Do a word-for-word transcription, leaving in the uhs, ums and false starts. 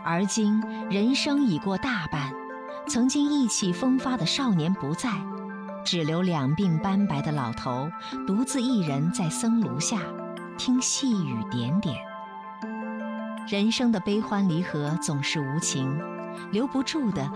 而今人生已过大半，曾经意气风发的少年不在，只留两鬓斑白的老头独自一人在僧庐下听细雨点点。人生的悲欢离合总是无情，留不住的